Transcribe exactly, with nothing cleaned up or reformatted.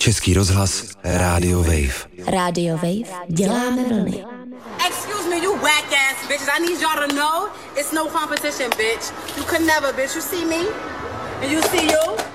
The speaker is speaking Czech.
Český rozhlas, Radio Wave. Radio Wave, děláme vlny. Excuse me, you whack ass bitches. I need y'all to know it's no competition, bitch. You could never, bitch. You see me? And you see you?